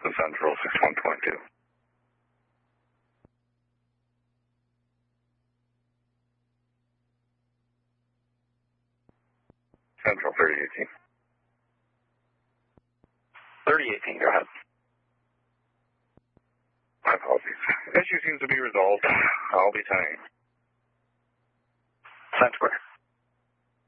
The Central 61.2. Central 3018. 3018, go ahead. My apologies. Issue seems to be resolved. I'll be tying. 10 square.